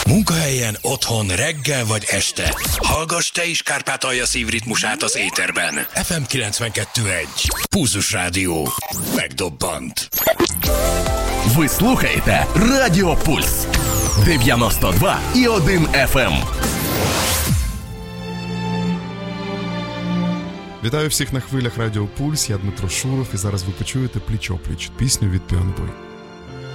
Munkahelyen, otthon, reggel vagy este. Hallgass te is Kárpátalja szívritmusát az éterben. FM 92.1. Pulzus Rádió. Megdobbant. Ви слухаєте Радіо Пульс 92,1 FM. Вітаю всіх на хвилях Радіо Пульс, я Дмитро Шуров, і зараз ви почуєте «Пліч-о-пліч» пісню від Піонбой.